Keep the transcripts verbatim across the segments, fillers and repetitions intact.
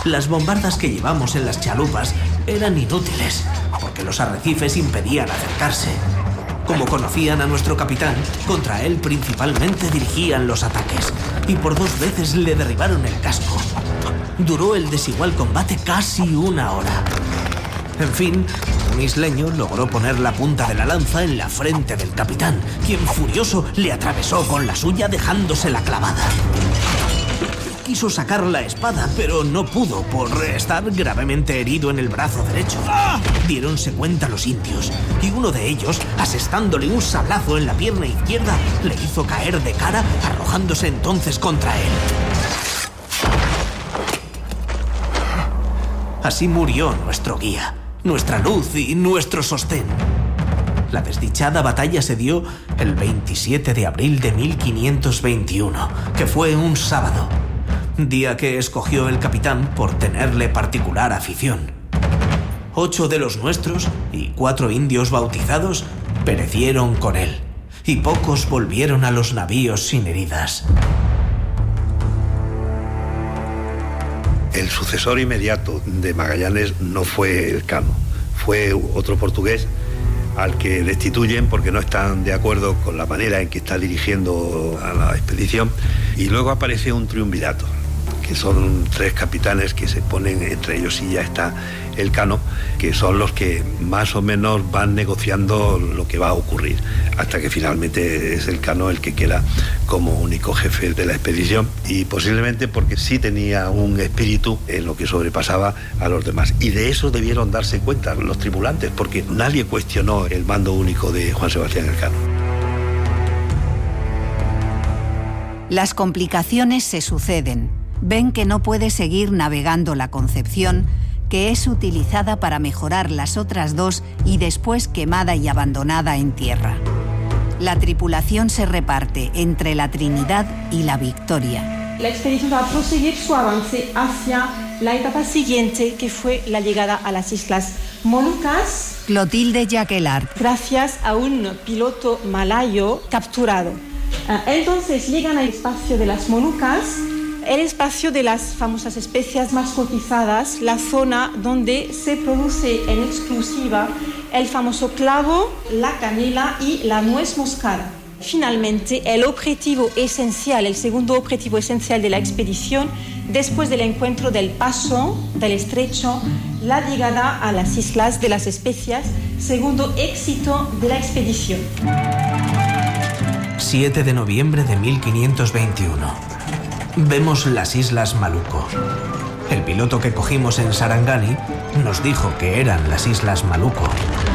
Las bombardas que llevamos en las chalupas eran inútiles, porque los arrecifes impedían acercarse. Como conocían a nuestro capitán, contra él principalmente dirigían los ataques, y por dos veces le derribaron el casco. Duró el desigual combate casi una hora. En fin, un isleño logró poner la punta de la lanza en la frente del capitán, quien furioso le atravesó con la suya dejándosela clavada. Quiso sacar la espada, pero no pudo por estar gravemente herido en el brazo derecho. Diéronse cuenta los indios, y uno de ellos, asestándole un sablazo en la pierna izquierda, le hizo caer de cara, arrojándose entonces contra él. Así murió nuestro guía, nuestra luz y nuestro sostén. La desdichada batalla se dio el veintisiete de abril de mil quinientos veintiuno, que fue un sábado, día que escogió el capitán por tenerle particular afición. Ocho de los nuestros y cuatro indios bautizados perecieron con él, y pocos volvieron a los navíos sin heridas. El sucesor inmediato de Magallanes no fue Elcano, fue otro portugués al que destituyen porque no están de acuerdo con la manera en que está dirigiendo a la expedición, y luego aparece un triunvirato, que son tres capitanes que se ponen, entre ellos y ya está Elcano, que son los que más o menos van negociando lo que va a ocurrir, hasta que finalmente es Elcano el que queda como único jefe de la expedición, y posiblemente porque sí tenía un espíritu en lo que sobrepasaba a los demás. Y de eso debieron darse cuenta los tripulantes, porque nadie cuestionó el mando único de Juan Sebastián Elcano. Las complicaciones se suceden. Ven que no puede seguir navegando la Concepción, que es utilizada para mejorar las otras dos y después quemada y abandonada en tierra. La tripulación se reparte entre la Trinidad y la Victoria. La expedición va a proseguir su avance hacia la etapa siguiente, que fue la llegada a las Islas Molucas. Clotilde Jacquelart. Gracias a un piloto malayo capturado. Entonces llegan al espacio de las Molucas, el espacio de las famosas especias más cotizadas, la zona donde se produce en exclusiva el famoso clavo, la canela y la nuez moscada. Finalmente, el objetivo esencial, el segundo objetivo esencial de la expedición, después del encuentro del paso, del estrecho, la llegada a las Islas de las Especias, segundo éxito de la expedición. siete de noviembre de mil quinientos veintiuno. Vemos las Islas Maluco. El piloto que cogimos en Sarangani nos dijo que eran las Islas Maluco.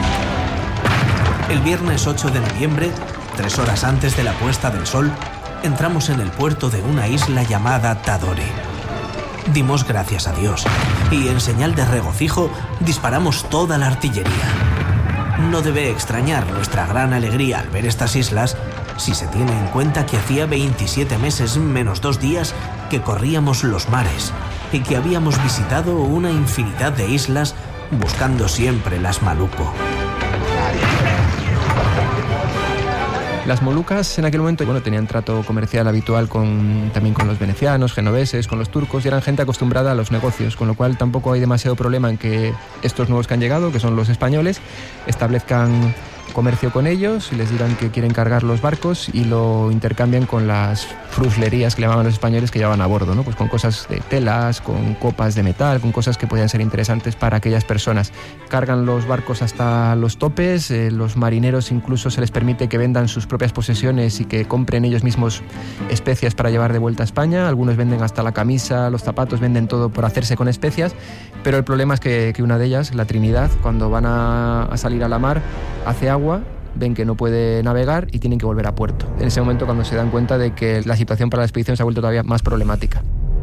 El viernes ocho de noviembre, tres horas antes de la puesta del sol, entramos en el puerto de una isla llamada Tadore. Dimos gracias a Dios y, en señal de regocijo, disparamos toda la artillería. No debe extrañar nuestra gran alegría al ver estas islas, si se tiene en cuenta que hacía veintisiete meses menos dos días que corríamos los mares y que habíamos visitado una infinidad de islas buscando siempre las Maluco. Las Molucas en aquel momento, bueno, tenían trato comercial habitual con, también con los venecianos, genoveses, con los turcos, y eran gente acostumbrada a los negocios, con lo cual tampoco hay demasiado problema en que estos nuevos que han llegado, que son los españoles, establezcan comercio con ellos y les digan que quieren cargar los barcos y lo intercambian con las fruslerías que le llamaban los españoles que llevaban a bordo, ¿no? Pues con cosas de telas, con copas de metal, con cosas que podían ser interesantes para aquellas personas. Cargan los barcos hasta los topes, eh, los marineros incluso se les permite que vendan sus propias posesiones y que compren ellos mismos especias para llevar de vuelta a España. Algunos venden hasta la camisa, los zapatos, venden todo por hacerse con especias, pero el problema es que, que una de ellas, la Trinidad, cuando van a, a salir a la mar, hace agua, ven que no puede navegar y tienen que volver a puerto. En ese momento, cuando se dan cuenta de que la situación para la expedición se ha vuelto todavía más problemática.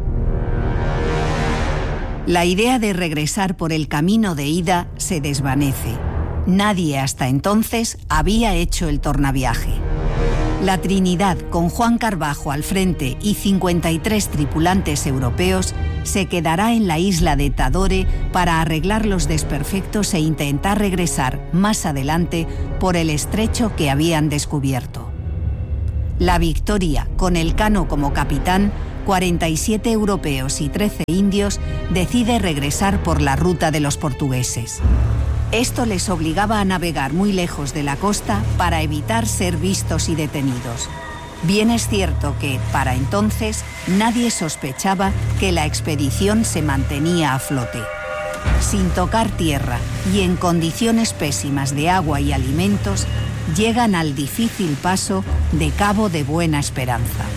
La idea de regresar por el camino de ida se desvanece. Nadie hasta entonces había hecho el tornaviaje. La Trinidad, con Juan Carvajo al frente y cincuenta y tres tripulantes europeos, se quedará en la isla de Tadore para arreglar los desperfectos e intentar regresar más adelante por el estrecho que habían descubierto. La Victoria, con Elcano como capitán, cuarenta y siete europeos y trece indios, decide regresar por la ruta de los portugueses. Esto les obligaba a navegar muy lejos de la costa para evitar ser vistos y detenidos. Bien es cierto que, para entonces, nadie sospechaba que la expedición se mantenía a flote. Sin tocar tierra y en condiciones pésimas de agua y alimentos, llegan al difícil paso de Cabo de Buena Esperanza.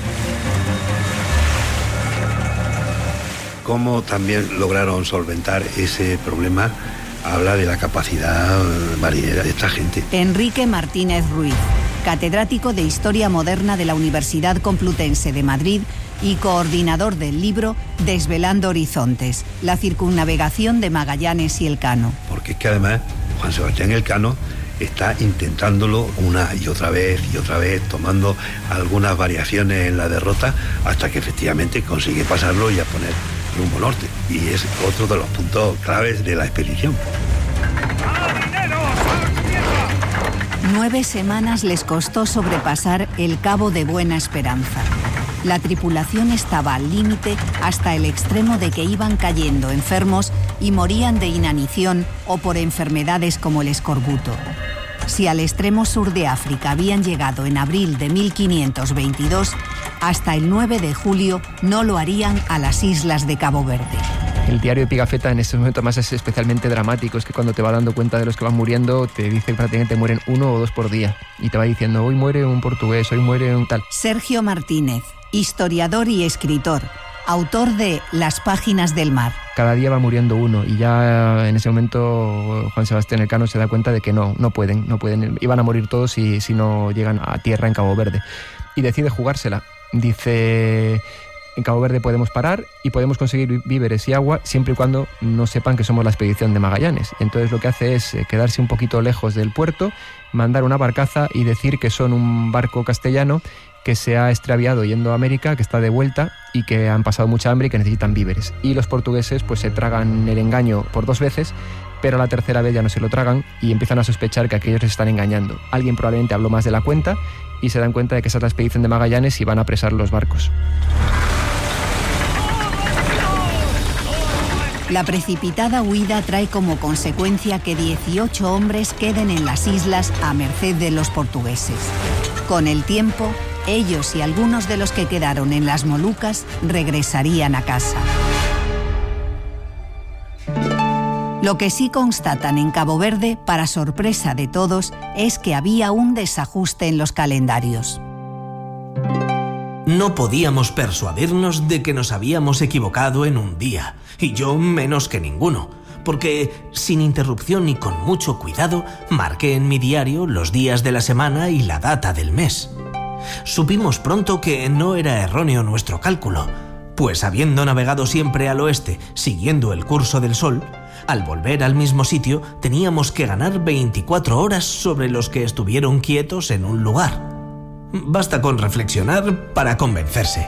Cómo también lograron solventar ese problema habla de la capacidad marinera de esta gente. Enrique Martínez Ruiz, catedrático de Historia Moderna de la Universidad Complutense de Madrid y coordinador del libro Desvelando Horizontes, la circunnavegación de Magallanes y Elcano. Porque es que además Juan Sebastián Elcano está intentándolo una y otra vez y otra vez, tomando algunas variaciones en la derrota hasta que efectivamente consigue pasarlo y a poner rumbo norte. Y es otro de los puntos claves de la expedición. Nueve semanas les costó sobrepasar el Cabo de Buena Esperanza. La tripulación estaba al límite hasta el extremo de que iban cayendo enfermos y morían de inanición o por enfermedades como el escorbuto. Si al extremo sur de África habían llegado en abril de mil quinientos veintidós, hasta el nueve de julio no lo harían a las islas de Cabo Verde. El diario de Pigafetta en este momento más es especialmente dramático, es que cuando te va dando cuenta de los que van muriendo, te dice que prácticamente mueren uno o dos por día. Y te va diciendo, hoy muere un portugués, hoy muere un tal. Sergio Martínez, historiador y escritor, autor de Las páginas del mar. Cada día va muriendo uno y ya en ese momento Juan Sebastián Elcano se da cuenta de que no, no pueden, no pueden, iban a morir todos si, si no llegan a tierra en Cabo Verde. Y decide jugársela. Dice, en Cabo Verde podemos parar y podemos conseguir víveres y agua siempre y cuando no sepan que somos la expedición de Magallanes. Entonces lo que hace es quedarse un poquito lejos del puerto, mandar una barcaza y decir que son un barco castellano que se ha extraviado yendo a América, que está de vuelta y que han pasado mucha hambre y que necesitan víveres. Y los portugueses pues se tragan el engaño por dos veces, pero la tercera vez ya no se lo tragan y empiezan a sospechar que aquellos les están engañando. Alguien probablemente habló más de la cuenta y se dan cuenta de que esa es la expedición de Magallanes y van a apresar los barcos. La precipitada huida trae como consecuencia que dieciocho hombres queden en las islas a merced de los portugueses. Con el tiempo, ellos y algunos de los que quedaron en las Molucas regresarían a casa. Lo que sí constatan en Cabo Verde, para sorpresa de todos, es que había un desajuste en los calendarios. No podíamos persuadirnos de que nos habíamos equivocado en un día, y yo menos que ninguno, porque sin interrupción y con mucho cuidado marqué en mi diario los días de la semana y la data del mes. Supimos pronto que no era erróneo nuestro cálculo, pues habiendo navegado siempre al oeste, siguiendo el curso del sol, al volver al mismo sitio teníamos que ganar veinticuatro horas sobre los que estuvieron quietos en un lugar. Basta con reflexionar para convencerse.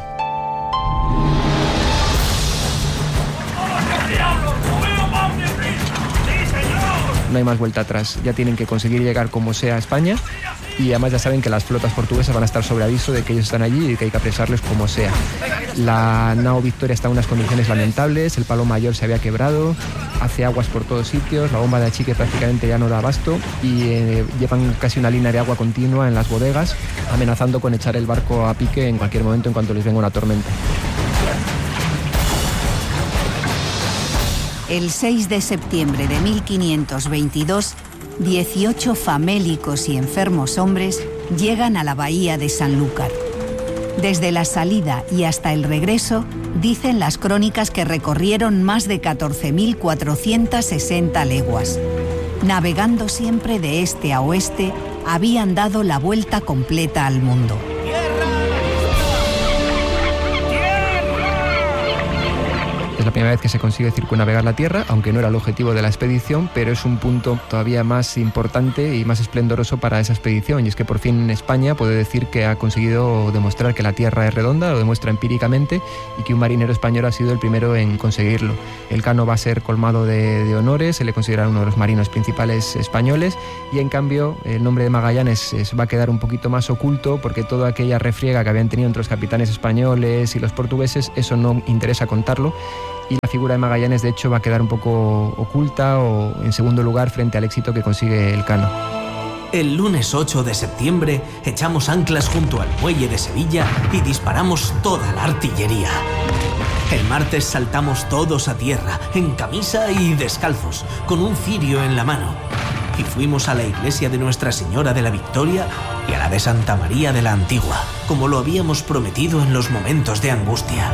No hay más vuelta atrás, ya tienen que conseguir llegar como sea a España y además ya saben que las flotas portuguesas van a estar sobre aviso de que ellos están allí y que hay que apresarles como sea. La nao Victoria está en unas condiciones lamentables, el palo mayor se había quebrado, hace aguas por todos sitios, la bomba de achique prácticamente ya no da abasto y eh, llevan casi una línea de agua continua en las bodegas, amenazando con echar el barco a pique en cualquier momento en cuanto les venga una tormenta. El seis de septiembre de mil quinientos veintidós, dieciocho famélicos y enfermos hombres llegan a la bahía de Sanlúcar. Desde la salida y hasta el regreso, dicen las crónicas que recorrieron más de catorce mil cuatrocientas sesenta leguas. Navegando siempre de este a oeste, habían dado la vuelta completa al mundo. Es la primera vez que se consigue circunnavegar la Tierra, aunque no era el objetivo de la expedición, pero es un punto todavía más importante y más esplendoroso para esa expedición, y es que por fin España puede decir que ha conseguido demostrar que la Tierra es redonda, lo demuestra empíricamente, y que un marinero español ha sido el primero en conseguirlo. El Cano va a ser colmado de, de honores, se le considera uno de los marinos principales españoles, y en cambio el nombre de Magallanes es, va a quedar un poquito más oculto, porque toda aquella refriega que habían tenido entre los capitanes españoles y los portugueses, eso no interesa contarlo, y la figura de Magallanes de hecho va a quedar un poco oculta o en segundo lugar frente al éxito que consigue el Cano. El lunes ocho de septiembre echamos anclas junto al muelle de Sevilla y disparamos toda la artillería. El martes saltamos todos a tierra, en camisa y descalzos, con un cirio en la mano. Y fuimos a la iglesia de Nuestra Señora de la Victoria y a la de Santa María de la Antigua, como lo habíamos prometido en los momentos de angustia.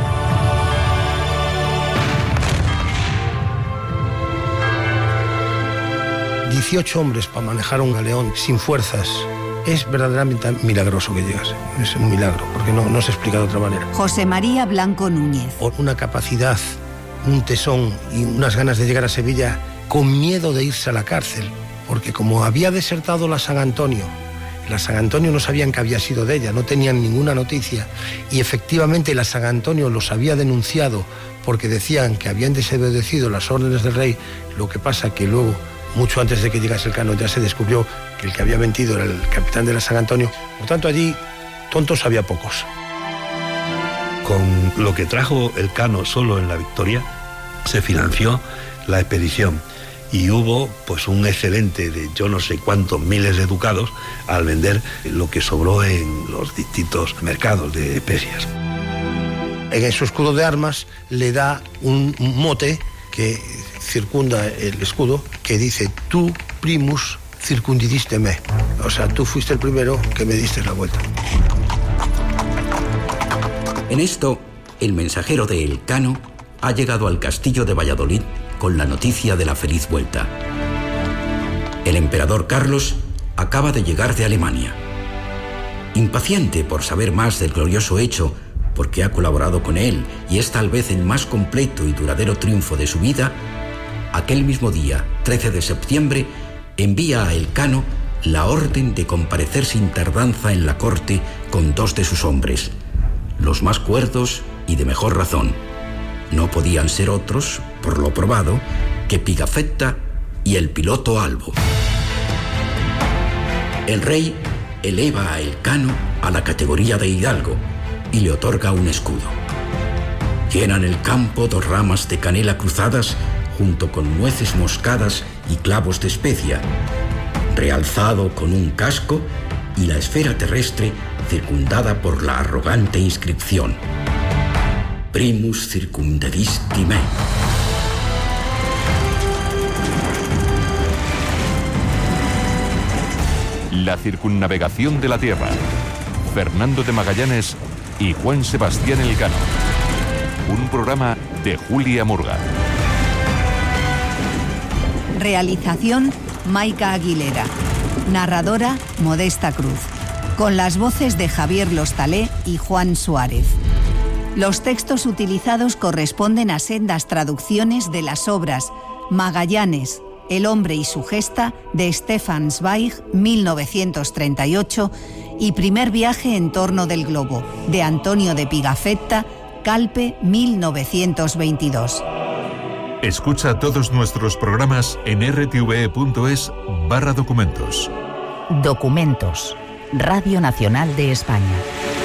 dieciocho hombres para manejar un galeón sin fuerzas. Es verdaderamente milagroso que llegase. Es un milagro, porque no, no se explica de otra manera. José María Blanco Núñez. Una capacidad, un tesón y unas ganas de llegar a Sevilla con miedo de irse a la cárcel, porque como había desertado la San Antonio, la San Antonio no sabían que había sido de ella, no tenían ninguna noticia, y efectivamente la San Antonio los había denunciado porque decían que habían desobedecido las órdenes del rey. Lo que pasa que luego, mucho antes de que llegase el Cano, ya se descubrió que el que había mentido era el capitán de la San Antonio. Por tanto, allí tontos había pocos. Con lo que trajo el Cano solo en la Victoria, se financió la expedición y hubo pues un excedente de yo no sé cuántos miles de ducados al vender lo que sobró en los distintos mercados de especias. En su escudo de armas le da un mote que circunda el escudo, que dice tu primus circundidiste me, o sea, tú fuiste el primero que me diste la vuelta. En esto, el mensajero de El Cano ha llegado al castillo de Valladolid con la noticia de la feliz vuelta. El emperador Carlos acaba de llegar de Alemania. Impaciente por saber más del glorioso hecho, porque ha colaborado con él y es tal vez el más completo y duradero triunfo de su vida, aquel mismo día, trece de septiembre, envía a El Cano la orden de comparecer sin tardanza en la corte con dos de sus hombres, los más cuerdos y de mejor razón. No podían ser otros, por lo probado, que Pigafetta y el piloto Albo. El rey eleva a El Cano a la categoría de hidalgo y le otorga un escudo. Llenan el campo dos ramas de canela cruzadas junto con nueces moscadas y clavos de especia, realzado con un casco y la esfera terrestre circundada por la arrogante inscripción Primus circumdedisti me. La circunnavegación de la Tierra. Fernando de Magallanes y Juan Sebastián Elcano. Un programa de Julia Murga. Realización: Maica Aguilera. Narradora: Modesta Cruz. Con las voces de Javier Lostalé y Juan Suárez. Los textos utilizados corresponden a sendas traducciones de las obras Magallanes, El hombre y su gesta, de Stefan Zweig, mil novecientos treinta y ocho, y Primer viaje en torno del globo, de Antonio de Pigafetta, Calpe, mil novecientos veintidós. Escucha todos nuestros programas en r t v e punto es barra documentos. Documentos. Radio Nacional de España.